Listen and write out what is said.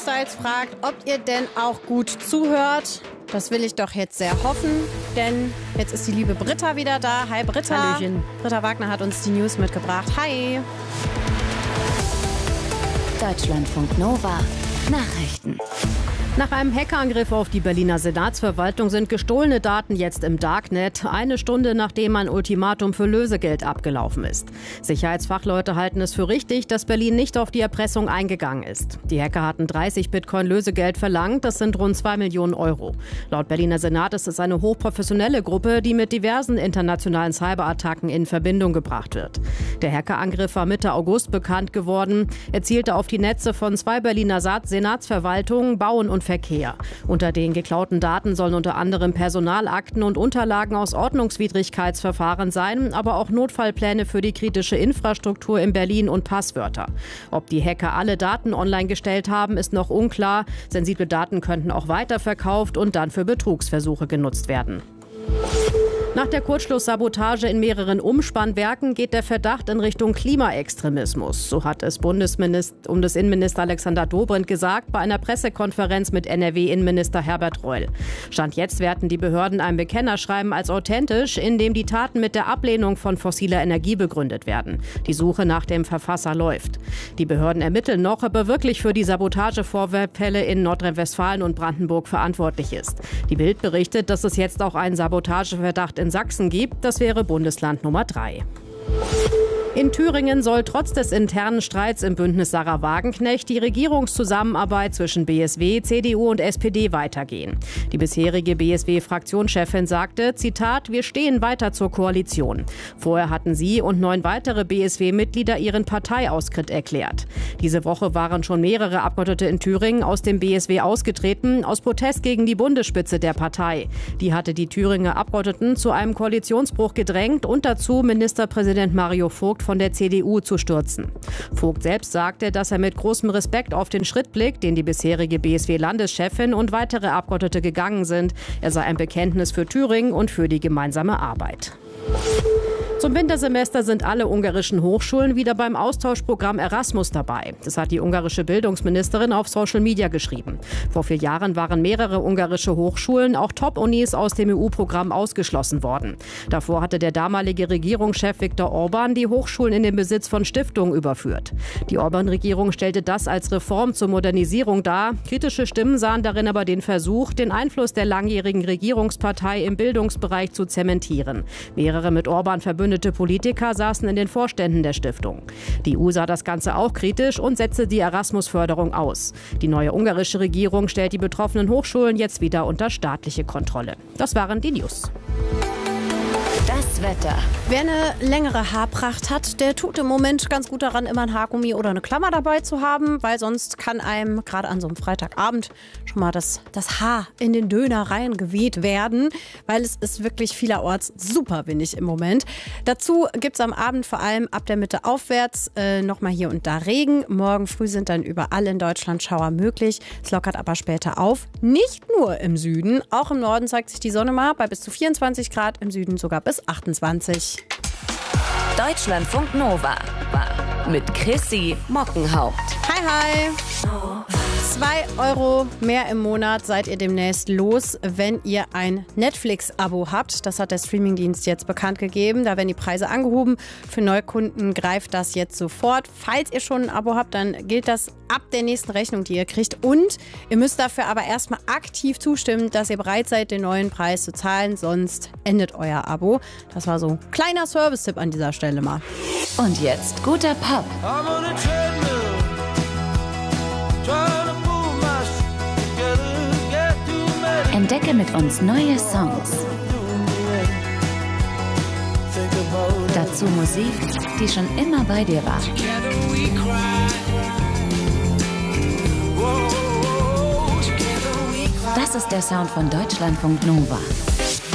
Styles fragt, ob ihr denn auch gut zuhört. Das will ich doch jetzt sehr hoffen, denn jetzt ist die liebe Britta wieder da. Hi Britta. Hallöchen. Britta Wagner hat uns die News mitgebracht. Hi. Deutschlandfunk Nova Nachrichten. Nach einem Hackerangriff auf die Berliner Senatsverwaltung sind gestohlene Daten jetzt im Darknet, eine Stunde nachdem ein Ultimatum für Lösegeld abgelaufen ist. Sicherheitsfachleute halten es für richtig, dass Berlin nicht auf die Erpressung eingegangen ist. Die Hacker hatten 30 Bitcoin Lösegeld verlangt, das sind rund 2 Millionen Euro. Laut Berliner Senat ist es eine hochprofessionelle Gruppe, die mit diversen internationalen Cyberattacken in Verbindung gebracht wird. Der Hackerangriff war Mitte August bekannt geworden. Er zielte auf die Netze von 2 Berliner Senatsverwaltungen, Bauen und Verkehr. Unter den geklauten Daten sollen unter anderem Personalakten und Unterlagen aus Ordnungswidrigkeitsverfahren sein, aber auch Notfallpläne für die kritische Infrastruktur in Berlin und Passwörter. Ob die Hacker alle Daten online gestellt haben, ist noch unklar. Sensible Daten könnten auch weiterverkauft und dann für Betrugsversuche genutzt werden. Nach der Kurzschlusssabotage in mehreren Umspannwerken geht der Verdacht in Richtung Klimaextremismus. So hat es Bundesinnenminister Alexander Dobrindt gesagt bei einer Pressekonferenz mit NRW-Innenminister Herbert Reul. Stand jetzt werten die Behörden ein Bekennerschreiben als authentisch, in dem die Taten mit der Ablehnung von fossiler Energie begründet werden. Die Suche nach dem Verfasser läuft. Die Behörden ermitteln noch, ob er wirklich für die Sabotagevorfälle in Nordrhein-Westfalen und Brandenburg verantwortlich ist. Die Bild berichtet, dass es jetzt auch einen Sabotageverdacht in Sachsen gibt. Das wäre Bundesland Nummer 3. In Thüringen soll trotz des internen Streits im Bündnis Sarah Wagenknecht die Regierungszusammenarbeit zwischen BSW, CDU und SPD weitergehen. Die bisherige BSW-Fraktionschefin sagte, Zitat, wir stehen weiter zur Koalition. Vorher hatten sie und 9 weitere BSW-Mitglieder ihren Parteiaustritt erklärt. Diese Woche waren schon mehrere Abgeordnete in Thüringen aus dem BSW ausgetreten, aus Protest gegen die Bundesspitze der Partei. Die hatte die Thüringer Abgeordneten zu einem Koalitionsbruch gedrängt und dazu Ministerpräsident Mario Vogt von der CDU zu stürzen. Vogt selbst sagte, dass er mit großem Respekt auf den Schritt blickt, den die bisherige BSW-Landeschefin und weitere Abgeordnete gegangen sind. Er sei ein Bekenntnis für Thüringen und für die gemeinsame Arbeit. Zum Wintersemester sind alle ungarischen Hochschulen wieder beim Austauschprogramm Erasmus dabei. Das hat die ungarische Bildungsministerin auf Social Media geschrieben. Vor 4 Jahren waren mehrere ungarische Hochschulen, auch Top-Unis aus dem EU-Programm ausgeschlossen worden. Davor hatte der damalige Regierungschef Viktor Orban die Hochschulen in den Besitz von Stiftungen überführt. Die Orban-Regierung stellte das als Reform zur Modernisierung dar. Kritische Stimmen sahen darin aber den Versuch, den Einfluss der langjährigen Regierungspartei im Bildungsbereich zu zementieren. Mehrere mit Orban verbündete Politiker saßen in den Vorständen der Stiftung. Die EU sah das Ganze auch kritisch und setzte die Erasmus-Förderung aus. Die neue ungarische Regierung stellt die betroffenen Hochschulen jetzt wieder unter staatliche Kontrolle. Das waren die News. Das Wetter. Wer eine längere Haarpracht hat, der tut im Moment ganz gut daran, immer ein Haargummi oder eine Klammer dabei zu haben, weil sonst kann einem gerade an so einem Freitagabend schon mal das Haar in den Döner reingeweht werden, weil es ist wirklich vielerorts super windig im Moment. Dazu gibt es am Abend vor allem ab der Mitte aufwärts nochmal hier und da Regen. Morgen früh sind dann überall in Deutschland Schauer möglich. Es lockert aber später auf. Nicht nur im Süden, auch im Norden zeigt sich die Sonne mal bei bis zu 24 Grad, im Süden sogar bis 28. Deutschlandfunk Nova mit Chrissy Mockenhaupt. Hi, hi. 2 Euro mehr im Monat seid ihr demnächst los, wenn ihr ein Netflix-Abo habt. Das hat der Streamingdienst jetzt bekannt gegeben. Da werden die Preise angehoben. Für Neukunden greift das jetzt sofort. Falls ihr schon ein Abo habt, dann gilt das ab der nächsten Rechnung, die ihr kriegt. Und ihr müsst dafür aber erstmal aktiv zustimmen, dass ihr bereit seid, den neuen Preis zu zahlen. Sonst endet euer Abo. Das war so ein kleiner Service-Tipp an dieser Stelle mal. Und jetzt guter Pop. Entdecke mit uns neue Songs. Dazu Musik, die schon immer bei dir war. Das ist der Sound von Deutschlandfunk Nova.